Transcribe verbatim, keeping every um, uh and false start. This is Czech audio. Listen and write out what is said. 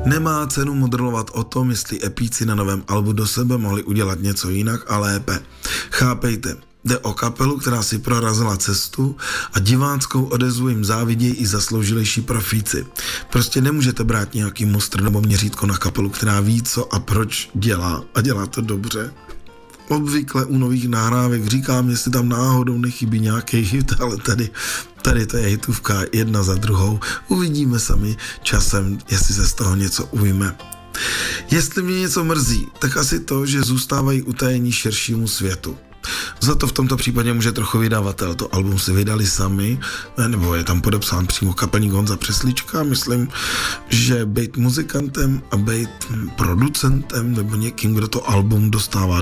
Nemá cenu modrovat o tom, jestli epíci na novém albu Do sebe mohli udělat něco jinak a lépe. Chápejte, jde o kapelu, která si prorazila cestu a diváckou odezvu jim závidějí i zasloužilejší profíci. Prostě nemůžete brát nějaký mustr nebo měřítko na kapelu, která ví, co a proč dělá a dělá to dobře. Obvykle u nových nahrávek říkám, jestli tam náhodou nechybí nějaký hit, ale tady, tady to je hitovka jedna za druhou. Uvidíme sami časem, jestli se z toho něco ujme. Jestli mě něco mrzí, tak asi to, že zůstávají utajení širšímu světu. Za to v tomto případě může trochu vydavatel. To album si vydali sami, nebo je tam podepsán přímo kapelník Honza Přeslička. Myslím, že být muzikantem a být producentem nebo někým, kdo to album dostává